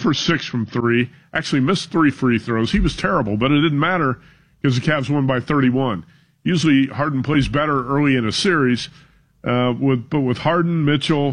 for 6 from 3. Actually missed 3 free throws. He was terrible, but it didn't matter because the Cavs won by 31. Usually Harden plays better early in a series, but with Harden, Mitchell,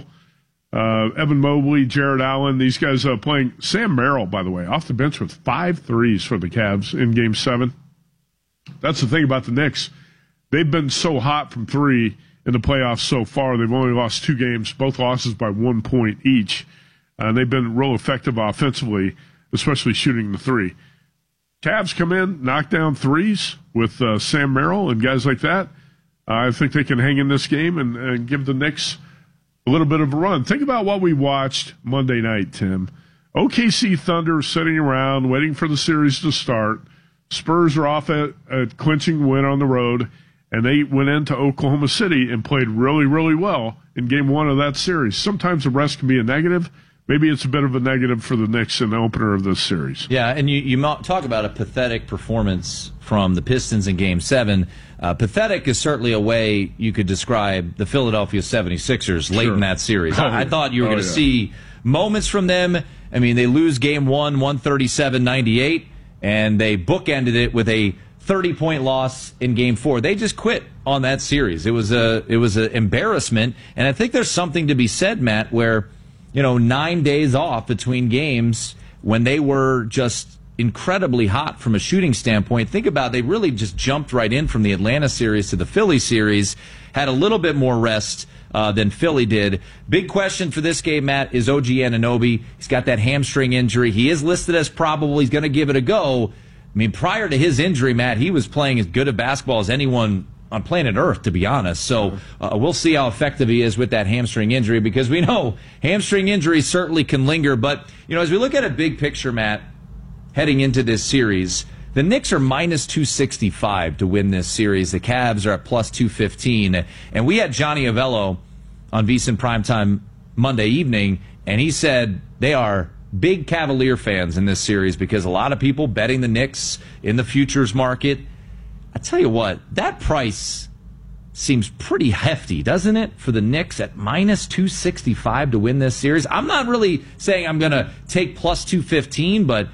Evan Mobley, Jared Allen, these guys playing. Sam Merrill, by the way, off the bench with 5 threes for the Cavs in Game 7. That's the thing about the Knicks. They've been so hot from 3 in the playoffs so far. They've only lost 2 games, both losses by 1 point each. And they've been real effective offensively, especially shooting the 3. Cavs come in, knock down threes with Sam Merrill and guys like that. I think they can hang in this game and give the Knicks a little bit of a run. Think about what we watched Monday night, Tim. OKC Thunder sitting around waiting for the series to start. Spurs are off a clinching win on the road, and they went into Oklahoma City and played really, really well in Game 1 of that series. Sometimes the rest can be a negative. Maybe it's a bit of a negative for the Knicks in the opener of this series. Yeah, and you talk about a pathetic performance from the Pistons in Game 7. Pathetic is certainly a way you could describe the Philadelphia 76ers late in that series. I thought you were going to see moments from them. I mean, they lose Game 1, 137-98, and they bookended it with a 30-point loss in Game 4. They just quit on that series. It was an embarrassment, and I think there's something to be said, Matt, where 9 days off between games when they were just incredibly hot from a shooting standpoint. Think about it, they really just jumped right in from the Atlanta series to the Philly series, had a little bit more rest than Philly did. Big question for this game, Matt, is OG Anunoby. He's got that hamstring injury. He is listed as probable. He's going to give it a go. I mean, prior to his injury, Matt, he was playing as good a basketball as anyone on planet Earth, to be honest. So we'll see how effective he is with that hamstring injury, because we know hamstring injuries certainly can linger. But, as we look at a big picture, Matt, heading into this series, the Knicks are minus 265 to win this series. The Cavs are at plus 215. And we had Johnny Avello on VSiN Primetime Monday evening, and he said they are big Cavalier fans in this series because a lot of people betting the Knicks in the futures market. I tell you what, that price seems pretty hefty, doesn't it, for the Knicks at minus 265 to win this series? I'm not really saying I'm going to take plus 215, but,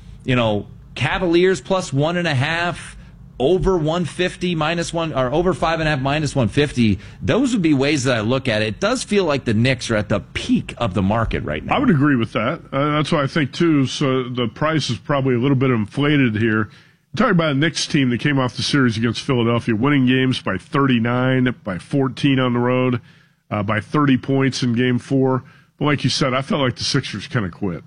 Cavaliers plus 1.5, over 150 minus 1, or over 5.5 minus 150. Those would be ways that I look at it. It does feel like the Knicks are at the peak of the market right now. I would agree with that. That's what I think, too. So the price is probably a little bit inflated here. I'm talking about a Knicks team that came off the series against Philadelphia, winning games by 39, by 14 on the road, by 30 points in Game 4. But like you said, I felt like the Sixers kind of quit,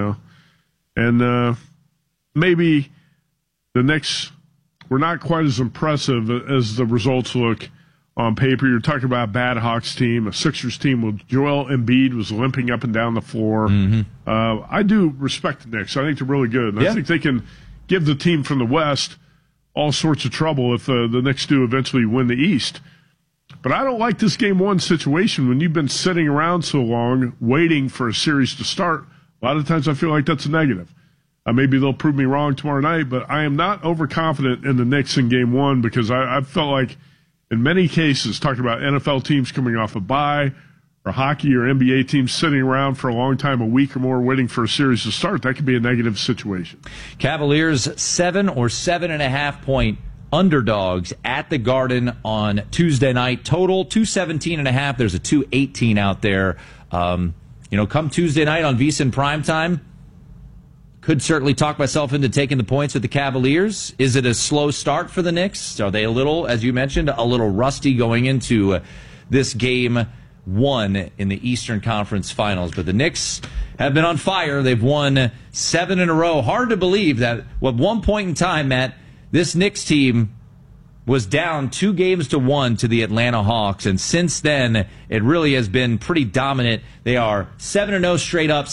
And maybe the Knicks were not quite as impressive as the results look on paper. You're talking about a bad Hawks team, a Sixers team with Joel Embiid was limping up and down the floor. Mm-hmm. I do respect the Knicks. I think they're really good. And I think they can give the team from the West all sorts of trouble if the Knicks do eventually win the East. But I don't like this Game 1 situation when you've been sitting around so long waiting for a series to start. A lot of times I feel like that's a negative. Maybe they'll prove me wrong tomorrow night, but I am not overconfident in the Knicks in Game 1 because I felt like in many cases, talking about NFL teams coming off a bye or hockey or NBA teams sitting around for a long time, a week or more, waiting for a series to start, that could be a negative situation. Cavaliers 7 or 7.5 point underdogs at the Garden on Tuesday night. Total 217.5. There's a 218 out there. Come Tuesday night on VSiN Primetime, could certainly talk myself into taking the points with the Cavaliers. Is it a slow start for the Knicks? Are they a little, as you mentioned, a little rusty going into this Game 1 in the Eastern Conference Finals? But the Knicks have been on fire. They've won 7 in a row. Hard to believe that at one point in time, Matt, this Knicks team was down 2-1 to the Atlanta Hawks, and since then, it really has been pretty dominant. They are 7-0 straight up,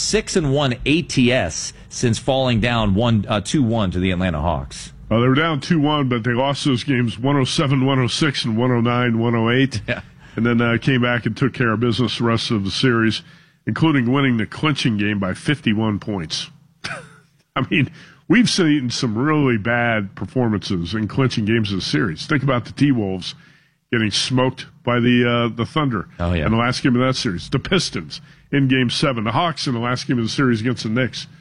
6-1 ATS since falling down 2-1 to the Atlanta Hawks. Well, they were down 2-1, but they lost those games 107-106 and 109-108. Yeah. And then came back and took care of business the rest of the series, including winning the clinching game by 51 points. I mean, we've seen some really bad performances in clinching games of the series. Think about the T-Wolves getting smoked by the Thunder in the last game of that series. The Pistons in Game 7. The Hawks in the last game of the series against the Knicks.